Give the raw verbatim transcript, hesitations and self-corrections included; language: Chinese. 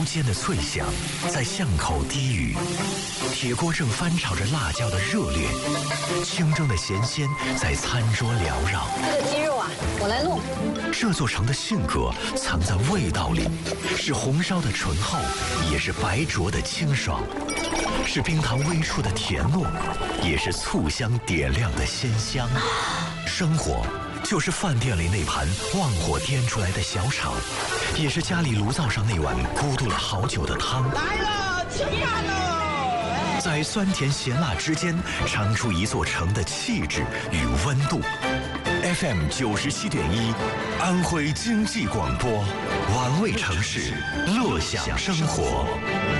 间的脆响在巷口低语，铁锅正翻炒着辣椒的热烈，清蒸的咸鲜在餐桌缭绕。 这个鸡肉啊，我来弄。 这座城的性格藏在味道里，是红烧的醇厚，也是白灼的清爽，是冰糖微触的甜糯，也是醋香点亮的鲜香。生活就是饭店里那盘旺火颠出来的小炒，也是家里炉灶上那碗咕嘟了好久的汤。 来了，吃饭喽！ 在酸甜咸辣之间，尝出一座城的气质与温度。F M 九十七点一，安徽经济广播，玩味城市，乐享生活。